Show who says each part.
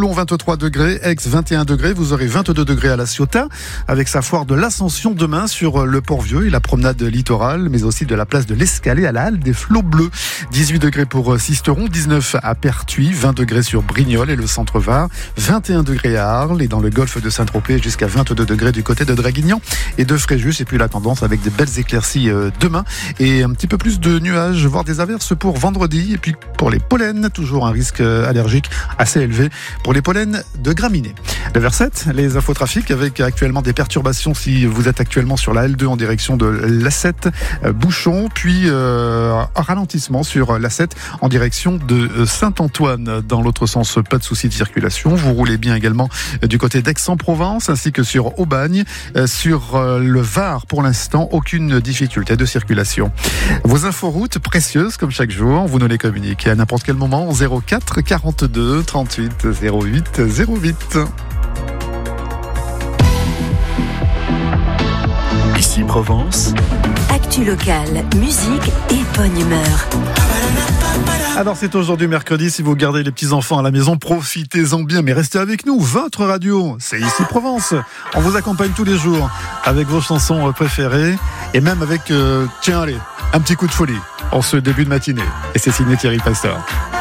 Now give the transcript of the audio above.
Speaker 1: Toulon 23 degrés, Aix 21 degrés, vous aurez 22 degrés à La Ciotat, avec sa foire de l'Ascension demain sur le Port-Vieux et la promenade littorale, mais aussi de la place de l'Escalée à la halle des Flots Bleus. 18 degrés pour Sisteron, 19 à Pertuis, 20 degrés sur Brignoles et le centre-Var, 21 degrés à Arles et dans le golfe de Saint-Tropez, jusqu'à 22 degrés du côté de Draguignan et de Fréjus. Et puis la tendance avec des belles éclaircies demain et un petit peu plus de nuages, voire des averses pour vendredi. Et puis pour les pollens, toujours un risque allergique assez élevé pour les pollens de graminées. Le vers 7, les infotrafics avec actuellement des perturbations si vous êtes actuellement sur la L2 en direction de l'A7, bouchon, puis un ralentissement sur l'A7 en direction de Saint-Antoine. Dans l'autre sens, pas de souci de circulation. Vous roulez bien également du côté d'Aix-en-Provence ainsi que sur Aubagne. Sur le Var, pour l'instant, aucune difficulté de circulation. Vos inforoutes précieuses comme chaque jour, vous nous les communiquez à n'importe quel moment 04 42 38 08 08.
Speaker 2: Ici Provence.
Speaker 3: Actu locale, musique et bonne humeur.
Speaker 1: Alors c'est aujourd'hui mercredi, si vous gardez les petits-enfants à la maison, profitez-en bien, mais restez avec nous, votre radio, c'est Ici Provence. On vous accompagne tous les jours avec vos chansons préférées et même avec, tiens allez, un petit coup de folie en ce début de matinée. Et c'est signé Thierry Pastor.